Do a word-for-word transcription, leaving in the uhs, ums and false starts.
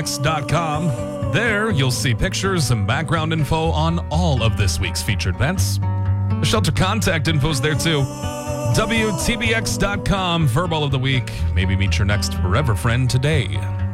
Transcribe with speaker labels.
Speaker 1: x dot com. There, you'll see pictures and background info on all of this week's featured events. The shelter contact info's there too. W T B X dot com, Verbal of the Week. Maybe meet your next forever friend today.